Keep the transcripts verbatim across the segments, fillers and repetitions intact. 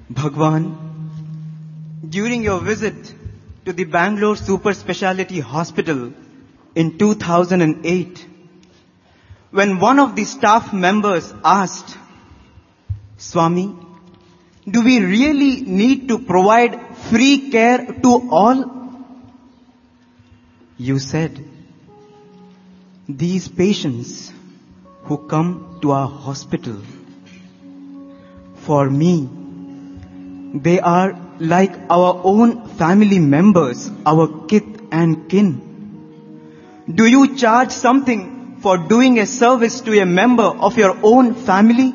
Bhagwan, during your visit to the Bangalore Super Speciality Hospital in two thousand eight, when one of the staff members asked, Swami, do we really need to provide free care to all? You said, these patients who come to our hospital, for me, they are like our own family members, our kith and kin. Do you charge something for doing a service to a member of your own family?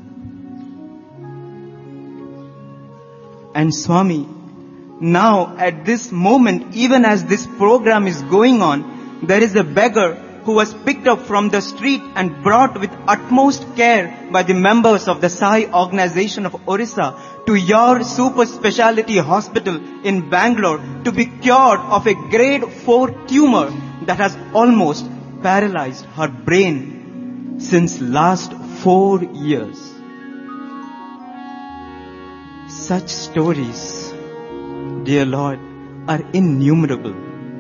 And Swami, now at this moment, even as this program is going on, there is a beggar who was picked up from the street and brought with utmost care by the members of the Sai organization of Orissa to your super speciality hospital in Bangalore to be cured of a grade four tumor that has almost paralyzed her brain since last four years. Such stories, dear Lord, are innumerable.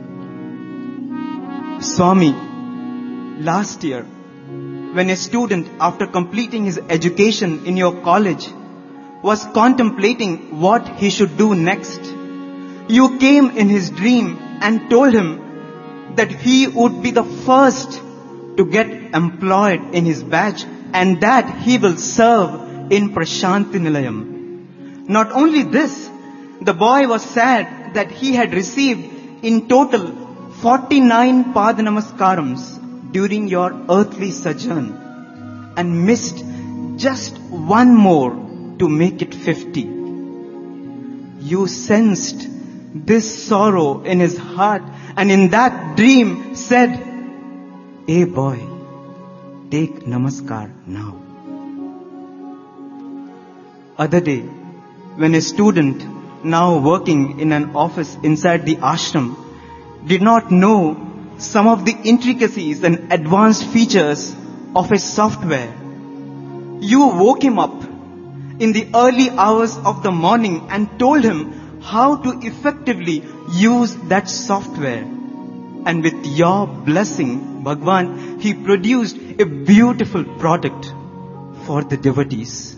Swami, last year, when a student, after completing his education in your college, was contemplating what he should do next, you came in his dream and told him that he would be the first to get employed in his batch and that he will serve in Prashanti Nilayam. Not only this, the boy was sad that he had received in total forty-nine Padanamaskaram during your earthly sojourn and missed just one more to make it fifty. You sensed this sorrow in his heart and in that dream said, "Hey boy, take namaskar now." Other day, when a student now working in an office inside the ashram did not know some of the intricacies and advanced features of a software, you woke him up in the early hours of the morning and told him how to effectively use that software. And with your blessing, Bhagwan, he produced a beautiful product for the devotees.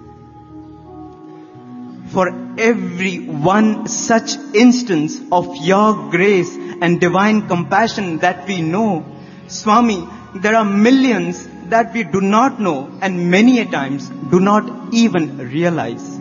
For every one such instance of your grace and divine compassion that we know, Swami, there are millions that we do not know and many a times do not even realize.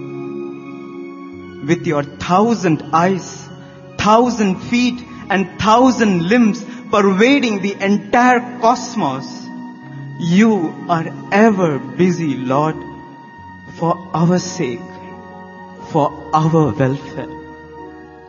With your thousand eyes, thousand feet and thousand limbs pervading the entire cosmos, you are ever busy, Lord, for our sake, for our welfare.